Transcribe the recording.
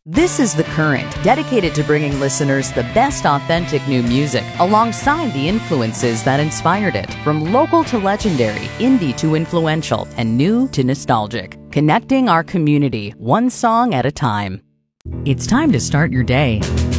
This is The Current, dedicated to bringing listeners the best authentic new music alongside the influences that inspired it, from local to legendary, indie to influential, and new to nostalgic. Connecting our community, one song at a time. It's time to start your day.